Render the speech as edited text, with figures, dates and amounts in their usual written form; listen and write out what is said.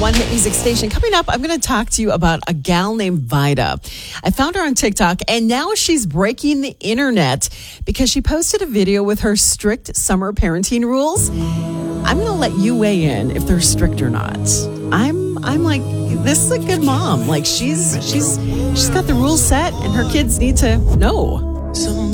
One Hit Music Station. Coming up, I'm going to talk to you about a gal named Vida. I found her on TikTok, and now she's breaking the internet because she posted a video with her strict summer parenting rules. I'm going to let you weigh in if they're strict or not. I'm like, this is a good mom. Like she's got the rules set, and her kids need to know.